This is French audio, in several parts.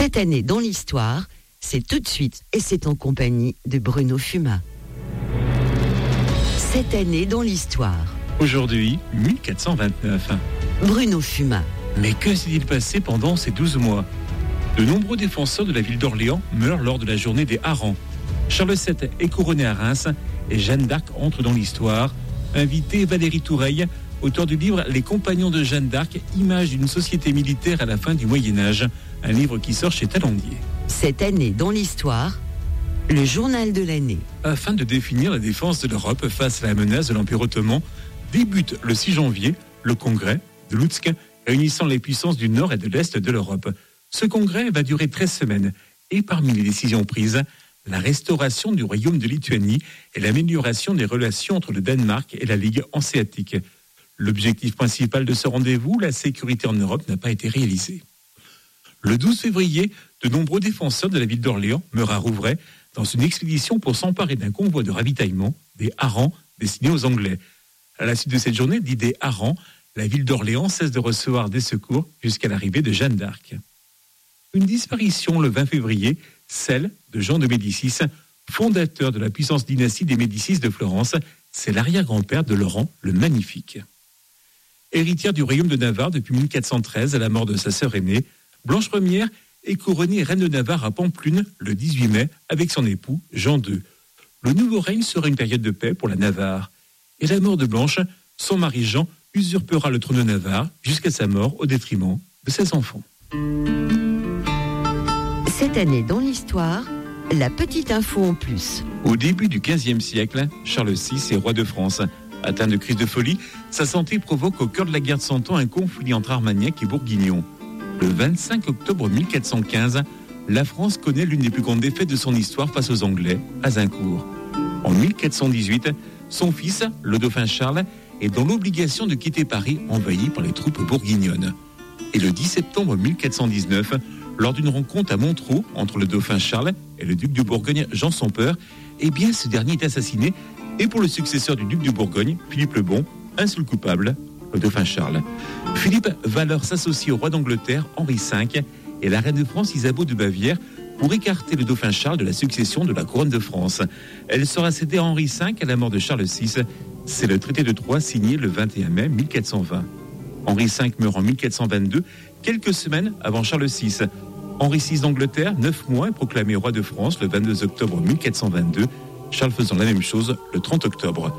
Cette année dans l'histoire, c'est tout de suite et c'est en compagnie de Bruno Fumat. Cette année dans l'histoire. Aujourd'hui, 1429. Bruno Fumat. Mais que s'est-il passé pendant ces 12 mois ? De nombreux défenseurs de la ville d'Orléans meurent lors de la journée des harengs. Charles VII est couronné à Reims et Jeanne d'Arc entre dans l'histoire. Invité Valérie Toureille, auteur du livre « Les compagnons de Jeanne d'Arc, image d'une société militaire à la fin du Moyen-Âge », un livre qui sort chez Talandier. Cette année dans l'histoire, le journal de l'année. Afin de définir la défense de l'Europe face à la menace de l'Empire ottoman, débute le 6 janvier le congrès de Lutsk, réunissant les puissances du nord et de l'est de l'Europe. Ce congrès va durer 13 semaines et parmi les décisions prises, la restauration du royaume de Lituanie et l'amélioration des relations entre le Danemark et la Ligue hanséatique. L'objectif principal de ce rendez-vous, la sécurité en Europe, n'a pas été réalisé. Le 12 février, de nombreux défenseurs de la ville d'Orléans meurent à Rouvray dans une expédition pour s'emparer d'un convoi de ravitaillement, des harengs destinés aux Anglais. À la suite de cette journée dite des harengs, la ville d'Orléans cesse de recevoir des secours jusqu'à l'arrivée de Jeanne d'Arc. Une disparition le 20 février, celle de Jean de Médicis, fondateur de la puissante dynastie des Médicis de Florence. C'est l'arrière-grand-père de Laurent le Magnifique. Héritière du royaume de Navarre depuis 1413 à la mort de sa sœur aînée, Blanche Ier est couronnée reine de Navarre à Pampelune le 18 mai avec son époux Jean II. Le nouveau règne sera une période de paix pour la Navarre. Et la mort de Blanche, son mari Jean usurpera le trône de Navarre jusqu'à sa mort au détriment de ses enfants. Cette année dans l'histoire, la petite info en plus. Au début du XVe siècle, Charles VI est roi de France. Atteint de crise de folie, sa santé provoque au cœur de la guerre de Cent Ans un conflit entre Armagnacs et Bourguignons. Le 25 octobre 1415, la France connaît l'une des plus grandes défaites de son histoire face aux Anglais, à Azincourt. En 1418, son fils, le dauphin Charles, est dans l'obligation de quitter Paris envahi par les troupes bourguignonnes. Et le 10 septembre 1419, lors d'une rencontre à Montreux entre le dauphin Charles et le duc de Bourgogne Jean son père, eh bien ce dernier est assassiné et pour le successeur du duc de Bourgogne, Philippe le Bon, un seul coupable, le dauphin Charles. Philippe va alors s'associer au roi d'Angleterre Henri V et la reine de France Isabeau de Bavière pour écarter le dauphin Charles de la succession de la couronne de France. Elle sera cédée à Henri V à la mort de Charles VI. C'est le traité de Troyes signé le 21 mai 1420. Henri V meurt en 1422, quelques semaines avant Charles VI. Henri VI d'Angleterre, 9 mois, est proclamé roi de France le 22 octobre 1422, Charles faisant la même chose le 30 octobre.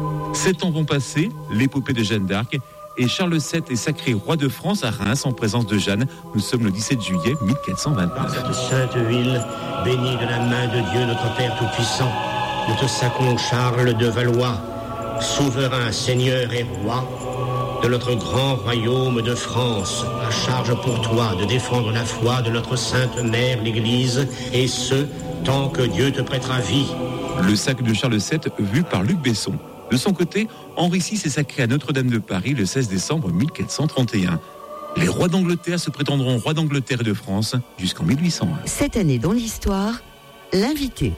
7 ans vont passer, l'épopée de Jeanne d'Arc, et Charles VII est sacré roi de France à Reims en présence de Jeanne. Nous sommes le 17 juillet 1429. Dans cette sainte ville, bénie de la main de Dieu notre Père Tout-Puissant, nous te sacrons Charles de Valois, souverain, seigneur et roi de notre grand royaume de France, à charge pour toi de défendre la foi de notre sainte mère l'Église, et ce, tant que Dieu te prêtera vie. Le sacre de Charles VII vu par Luc Besson. De son côté, Henri VI est sacré à Notre-Dame de Paris le 16 décembre 1431. Les rois d'Angleterre se prétendront rois d'Angleterre et de France jusqu'en 1801. Cette année dans l'histoire, l'invité.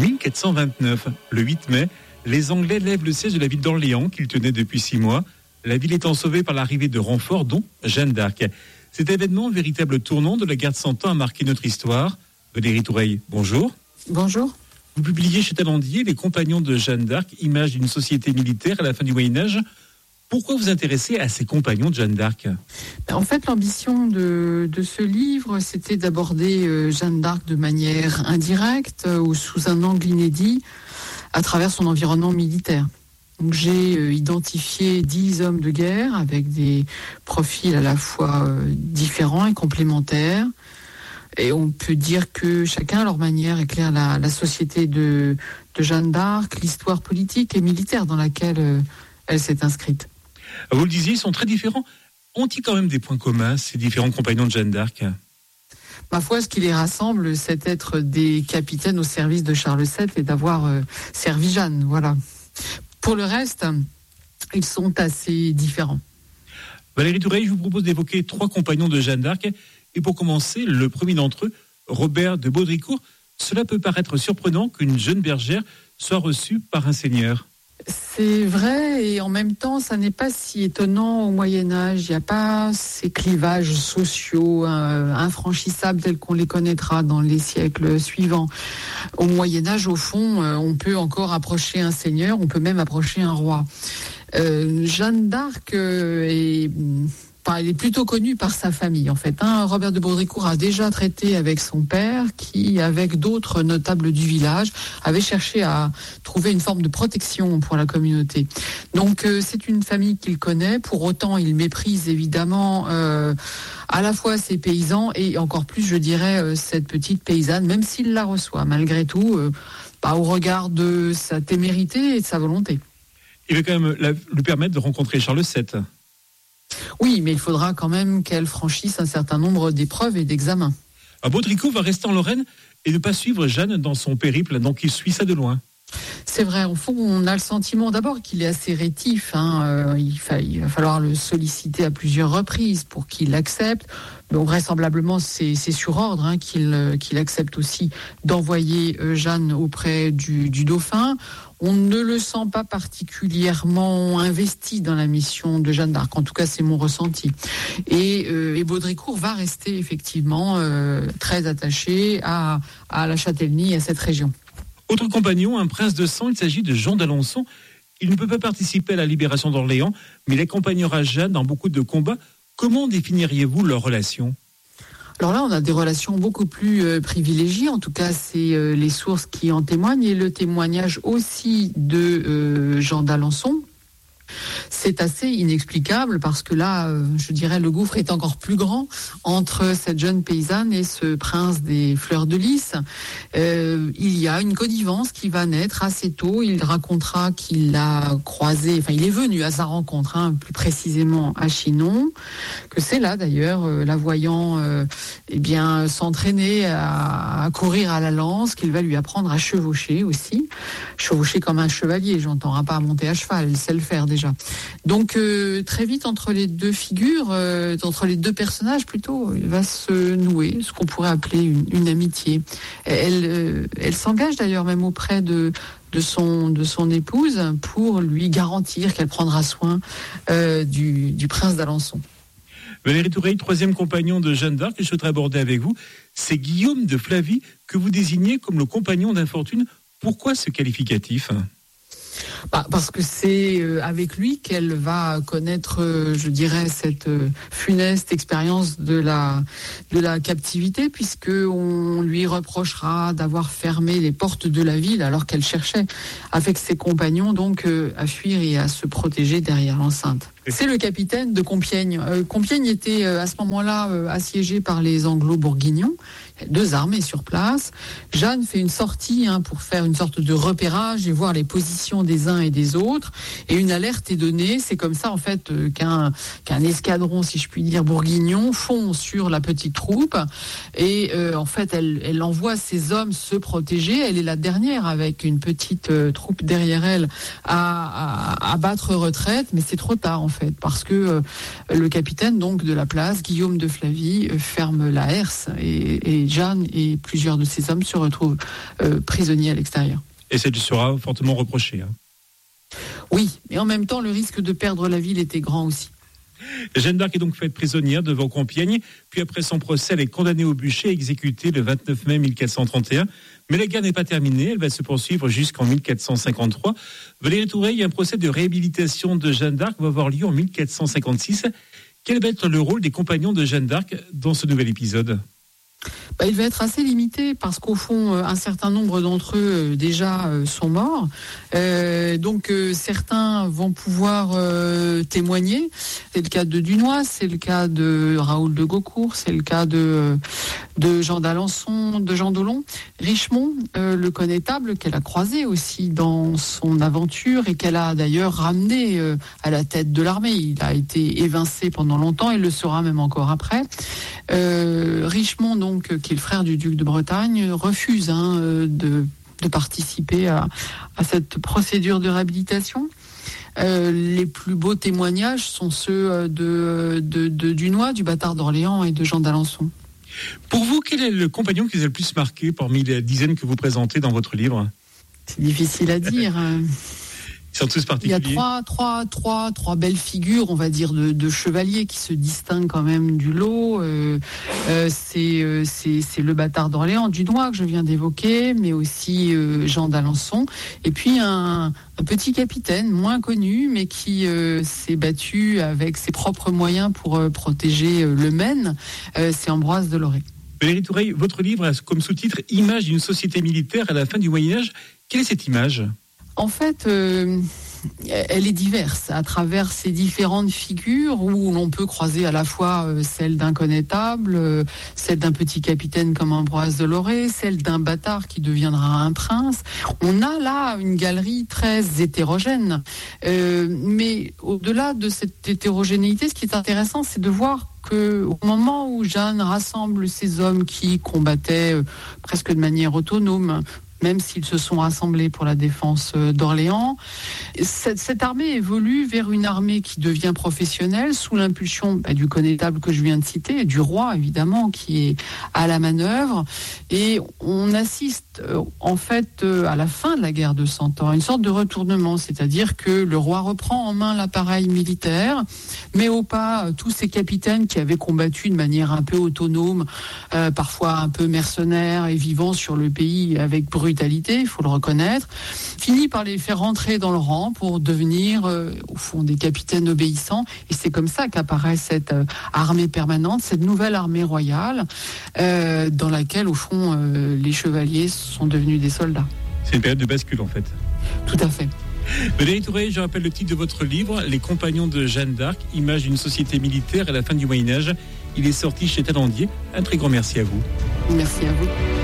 1429, le 8 mai, les Anglais lèvent le siège de la ville d'Orléans qu'ils tenaient depuis 6 mois. La ville étant sauvée par l'arrivée de renforts, dont Jeanne d'Arc. Cet événement, véritable tournant de la guerre de Cent Ans, a marqué notre histoire. Valérie Toureille, bonjour. Bonjour. Vous publiez chez Talandier Les compagnons de Jeanne d'Arc, image d'une société militaire à la fin du Moyen-Âge. Pourquoi vous intéressez à ces compagnons de Jeanne d'Arc ? En fait, l'ambition de ce livre, c'était d'aborder Jeanne d'Arc de manière indirecte ou sous un angle inédit à travers son environnement militaire. Donc, j'ai identifié 10 hommes de guerre avec des profils à la fois différents et complémentaires. Et on peut dire que chacun, à leur manière, éclaire la société de Jeanne d'Arc, l'histoire politique et militaire dans laquelle elle s'est inscrite. Vous le disiez, ils sont très différents. Ont-ils quand même des points communs, ces différents compagnons de Jeanne d'Arc ? Ma foi, ce qui les rassemble, c'est d'être des capitaines au service de Charles VII et d'avoir servi Jeanne. Voilà. Pour le reste, ils sont assez différents. Valérie Toureille, je vous propose d'évoquer 3 compagnons de Jeanne d'Arc. Et pour commencer, le premier d'entre eux, Robert de Baudricourt. Cela peut paraître surprenant qu'une jeune bergère soit reçue par un seigneur. C'est vrai, et en même temps, ça n'est pas si étonnant au Moyen-Âge. Il n'y a pas ces clivages sociaux infranchissables tels qu'on les connaîtra dans les siècles suivants. Au Moyen-Âge, au fond, on peut encore approcher un seigneur, on peut même approcher un roi. Jeanne d'Arc elle est plutôt connue par sa famille, en fait. Robert de Baudricourt a déjà traité avec son père, qui, avec d'autres notables du village, avait cherché à trouver une forme de protection pour la communauté. Donc, c'est une famille qu'il connaît. Pour autant, il méprise évidemment à la fois ses paysans et encore plus, je dirais, cette petite paysanne, même s'il la reçoit, malgré tout, au regard de sa témérité et de sa volonté. Il va quand même lui permettre de rencontrer Charles VII. Oui, mais il faudra quand même qu'elle franchisse un certain nombre d'épreuves et d'examens. Baudricourt va rester en Lorraine et ne pas suivre Jeanne dans son périple, donc il suit ça de loin. C'est vrai, au fond, on a le sentiment d'abord qu'il est assez rétif. Il va falloir le solliciter à plusieurs reprises pour qu'il accepte. Donc vraisemblablement, c'est sur ordre qu'il accepte aussi d'envoyer Jeanne auprès du dauphin. On ne le sent pas particulièrement investi dans la mission de Jeanne d'Arc. En tout cas, c'est mon ressenti. Et Baudricourt va rester effectivement très attaché à la Châtellenie et à cette région. Autre compagnon, un prince de sang, il s'agit de Jean d'Alençon. Il ne peut pas participer à la libération d'Orléans, mais il accompagnera Jeanne dans beaucoup de combats. Comment définiriez-vous leur relation ? Alors là, on a des relations beaucoup plus privilégiées. En tout cas, c'est les sources qui en témoignent et le témoignage aussi de Jean d'Alençon. C'est assez inexplicable parce que là, je dirais, le gouffre est encore plus grand entre cette jeune paysanne et ce prince des fleurs de lys. Il y a une connivence qui va naître assez tôt. Il racontera qu'il l'a croisé, il est venu à sa rencontre, plus précisément à Chinon, que c'est là d'ailleurs, la voyant s'entraîner à courir à la lance, qu'il va lui apprendre à chevaucher aussi. Chevaucher comme un chevalier, j'entends, pas à monter à cheval, il sait le faire déjà. Donc très vite entre les deux figures, entre les deux personnages plutôt, il va se nouer ce qu'on pourrait appeler une amitié. Elle s'engage d'ailleurs même auprès de son épouse pour lui garantir qu'elle prendra soin du prince d'Alençon. Valérie Toureille, troisième compagnon de Jeanne d'Arc, que je souhaiterais aborder avec vous, c'est Guillaume de Flavie que vous désignez comme le compagnon d'infortune. Pourquoi ce qualificatif ? Parce que c'est avec lui qu'elle va connaître, je dirais, cette funeste expérience de la captivité, puisque on lui reprochera d'avoir fermé les portes de la ville alors qu'elle cherchait, avec ses compagnons, donc à fuir et à se protéger derrière l'enceinte. C'est le capitaine de Compiègne. Compiègne était à ce moment-là assiégée par les Anglo-Bourguignons. Il y a 2 armées sur place. Jeanne fait une sortie pour faire une sorte de repérage et voir les positions des uns et des autres. Et une alerte est donnée. C'est comme ça en fait qu'un escadron, si je puis dire, bourguignon fond sur la petite troupe. Et en fait, elle envoie ses hommes se protéger. Elle est la dernière avec une petite troupe derrière elle à battre retraite. Mais c'est trop tard en fait, parce que le capitaine donc de la place, Guillaume de Flavie, ferme la herse et Jeanne et plusieurs de ses hommes se retrouvent prisonniers à l'extérieur. Et ça lui sera fortement reproché. Oui, mais en même temps, le risque de perdre la ville était grand aussi. Jeanne d'Arc est donc faite prisonnière devant Compiègne, puis après son procès, elle est condamnée au bûcher et exécutée le 29 mai 1431. Mais la guerre n'est pas terminée, elle va se poursuivre jusqu'en 1453. Valérie Toureille, un procès de réhabilitation de Jeanne d'Arc va avoir lieu en 1456. Quel va être le rôle des compagnons de Jeanne d'Arc dans ce nouvel épisode ? Il va être assez limité parce qu'au fond, un certain nombre d'entre eux déjà sont morts. Donc certains vont pouvoir témoigner. C'est le cas de Dunois, c'est le cas de Raoul de Gaucourt, c'est le cas de Jean d'Alençon, de Jean d'Aulon. Richemont, le connétable qu'elle a croisé aussi dans son aventure et qu'elle a d'ailleurs ramené à la tête de l'armée. Il a été évincé pendant longtemps, il le sera même encore après. Richemont, donc, qui est le frère du duc de Bretagne, refuse de participer à cette procédure de réhabilitation. Les plus beaux témoignages sont ceux de Dunois, du bâtard d'Orléans et de Jean d'Alençon. Pour vous, quel est le compagnon qui vous a le plus marqué parmi les dizaines que vous présentez dans votre livre ? C'est difficile à dire. Il sont tous particuliers. Il y a trois belles figures, on va dire, de chevaliers qui se distinguent quand même du lot. C'est le bâtard d'Orléans, Dunois, que je viens d'évoquer, mais aussi Jean d'Alençon. Et puis un petit capitaine, moins connu, mais qui s'est battu avec ses propres moyens pour protéger le Maine. C'est Ambroise de Lorée. Valérie Toureille, votre livre a comme sous-titre « Image d'une société militaire à la fin du Moyen-Âge ». Quelle est cette image ? En fait, elle est diverse à travers ces différentes figures où l'on peut croiser à la fois celle d'un connétable, celle d'un petit capitaine comme Ambroise de Lorée, celle d'un bâtard qui deviendra un prince. On a là une galerie très hétérogène. Mais au-delà de cette hétérogénéité, ce qui est intéressant, c'est de voir qu'au moment où Jeanne rassemble ces hommes qui combattaient presque de manière autonome, même s'ils se sont rassemblés pour la défense d'Orléans, cette armée évolue vers une armée qui devient professionnelle sous l'impulsion du connétable que je viens de citer, et du roi évidemment qui est à la manœuvre. Et on assiste en fait à la fin de la guerre de 100 ans à une sorte de retournement, c'est-à-dire que le roi reprend en main l'appareil militaire, met au pas tous ces capitaines qui avaient combattu de manière un peu autonome, parfois un peu mercenaires et vivant sur le pays avec brutalité, il faut le reconnaître, finit par les faire rentrer dans le rang pour devenir au fond des capitaines obéissants. Et c'est comme ça qu'apparaît cette armée permanente, cette nouvelle armée royale dans laquelle au fond les chevaliers sont devenus des soldats. C'est une période de bascule en fait. Tout à fait. Valérie Toureille, je rappelle le titre de votre livre, Les compagnons de Jeanne d'Arc, image d'une société militaire à la fin du Moyen-Âge. Il est sorti chez Talandier. Un très grand merci à vous. Merci à vous.